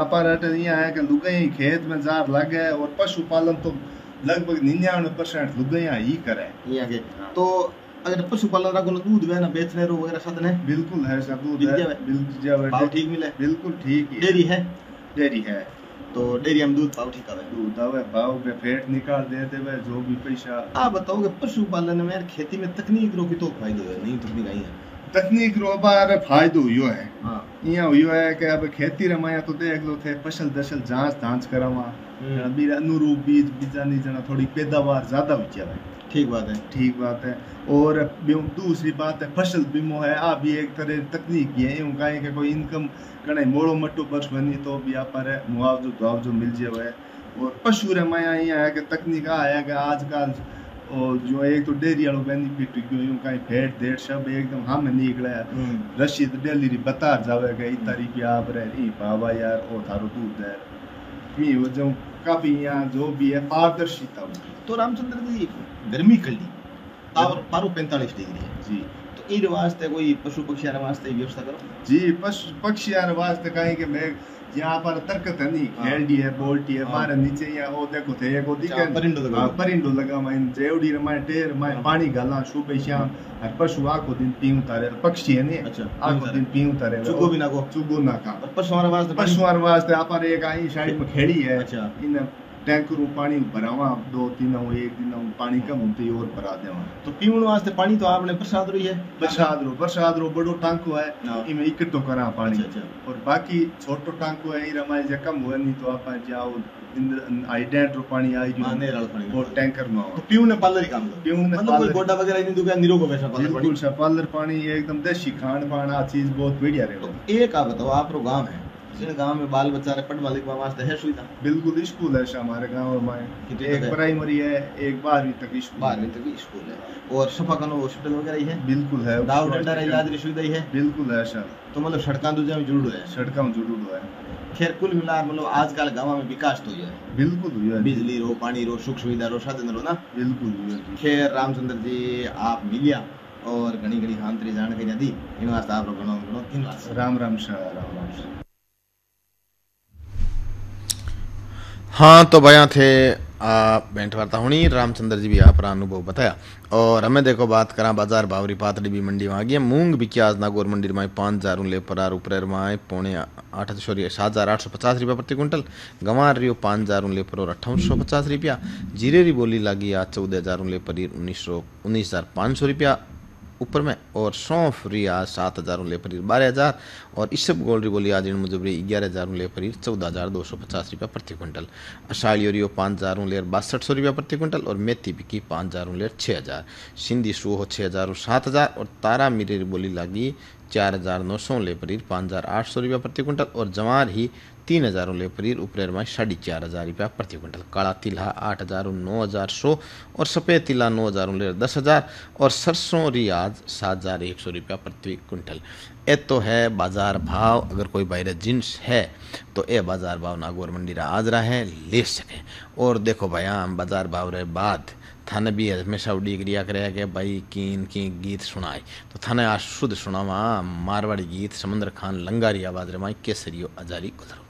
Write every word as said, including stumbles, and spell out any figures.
आप यहाँ है कि लुगाई खेत में जार लग गए और पशुपालन तो लगभग निन्यानवे परसेंट लुगाइयाँ ही करे यहाँ के। तो अगर पशुपालन को दूध है ना बेचने रो वगैरह साधन है बिल्कुल है सर, दूध है बिल्कुल भाव ठीक मिले बिल्कुल ठीक है। डेयरी है डेयरी है तो डेयरी में दूध भाव ठीक है दूध आवे भाव पे फेट निकाल देते हुए जो भी पैसा। आप बताओगे पशुपालन में यार खेती में तकनीक रो की तो फायदो है नहीं तकनीक आई है तकनीक रो बार फायदो हुयो है। हां इया हुयो है कि अब खेती रे माया तो देख लो थे फसल दशल जांच धांच करावा बीज अनुरूप बीज बीजानी जना थोड़ी पैदावार ज्यादा हो जावे। ठीक बात है ठीक बात है। और दूसरी बात है फसल बीमो है आ भी एक तरह तकनीक है यूं काहे के कोई इनकम कने मोड़ो मट्टो बस बनी तो भी आप पर मुआवजो मुआवजो मिल जावे। और पशु रे माया ये है कि तकनीक आ है कि आजकल और जो एक तो डेयरी वालों बेनिफिट यूं काहे फेट डेट सब एकदम हम निकले रसीद डेली री बता जावे कि इतना रुपया आप रे ई पावा यार ओ थारो दूध है मी हो जो काफी यहाँ जो भी है पारदर्शिता। तो रामचंद्र जी गर्मी कली और पारो पैंतालीस डिग्री है जी तो इन वास्ते कोई पशु पक्षी वास्ते व्यवस्था करो जी पशु पक्षी वास्ते कहीं के मैं यहाँ पर तर्कत है नहीं खेलडी है बोल्टी है मारे नीचे यहाँ ओ देखो थे एक ओदी के परिंडो लगा परिंडो लगा मैं जेवड़ी रे मैं टेर मैं पानी गाला सुबह शाम और पशु आको दिन पीऊ तारे पक्षी है नहीं अच्छा आको दिन पीऊ तारे चुगो भी ना को चुगो ना का पशु वास्ते पशु वास्ते आप एक आई साइड में खेड़ी है अच्छा इन टैंकर पानी भरावा दो तीन एक दिन पानी कम होती और भरा देवा। तो पीने वास्ते पानी तो आपने प्रसाद रो है प्रसाद रो प्रसाद रो बड़ो टांको है इमे इकट्ठो करा पानी। अच्छा, अच्छा। और बाकी छोटो टांको है रमाई जे कम हुए नहीं तो आप जाओ आइडेंट रो पानी आई जो नेर वाला पानी और टैंकर में तो पीने पार्लर ही काम दो पीने मतलब कोई गोडा वगैरह नहीं दुकान निरो को वैसा पार्लर बिल्कुल सा पार्लर पानी एकदम देसी खान पान आ चीज बहुत बढ़िया रे। तो एक आ बताओ आप रो गांव है जिन गांव में बाल बच्चा रे पढ़वा लिखवा वास्ते है सुविधा बिल्कुल स्कूल है हमारे गांव में एक प्राइमरी है एक बारहवीं तक स्कूल बारहवीं तक स्कूल है और सफा कनो हॉस्पिटल वगैरह है बिल्कुल है दाव डंडा रे इलाज री सुविधा है बिल्कुल है सर। तो मतलब सड़कां दूजा में जुड़ो है सड़कां में जुड़ो है खैर कुल मिला मतलब आजकल गांव में विकास तो हुआ है बिल्कुल हुआ है बिजली रो पानी रो सुख सुविधा रो साधन रो ना बिल्कुल हुआ। खैर रामचंद्र जी आप मिलिया और घणी घणी खानतरी जानकारी दी इन वास्ते आप रो घणो घणो धन्यवाद। राम राम शाह राम राम शाह। हाँ तो बयां थे भेंट वार्ता होनी रामचंद्र जी भी आप अनुभव बताया। और हमें देखो बात करा बाजार भावरी पातड़ी भी मंडी में आ गई मूंग भी आज नागौर मंडी में पाँच हजार ले परार ऊपर माए पौने आठ सॉरी सात हजार आठ सौ पचास रुपया प्रति क्विंटल गंवार रियो पाँच हजार ले पर और अट्ठावन सौ पचास रुपया जीरे री बोली लगी आज चौदह हजार ले पर उन्नीस सौ उन्नीस हजार पाँच सौ रुपया ऊपर में और सौंफ री आज सात हजार ले पर बारह हजार और इसब गोल्ड री बोली आज इन मुजब री ग्यारह हजार ले पर चौदह हजार दो सौ पचास रुपया प्रति क्विंटल अषाढ़ी रियो पाँच हजार लेर बासठ सौ रुपया प्रति क्विंटल और मेथी बिकी पाँच हजार लेर छः हजार सिंधी सू हो छः हजार और सात हजार और तारा मीरे री बोली लगी चार हजार नौ सौ ले परीर पाँच हजार आठ सौ रुपया प्रति क्विंटल और जवार ही तीन हजार ले परीर ऊपर में साढ़े चार हजार रुपया प्रति क्विंटल काला तिलहा आठ हजार नौ हजार सौ और सफ़ेद तिला नौ हजार ले दस हजार और सरसों रियाज सात हजार एक सौ रुपया प्रति क्विंटल। ए तो है बाजार भाव। अगर कोई बाहर जिन्स है तो ए बाजार भाव नागौर मंडी रा आज रहा है ले सके। और देखो भाई हम बाजार भाव रहे बाद थाने भी हमेशा उड़ी क्रिया करे कि भाई कीन की गीत सुनाए तो थाने आज शुद्ध सुनावा मारवाड़ी गीत समंदर खान लंगारी आवाज रे माई केसरियो अजारी गुजरो।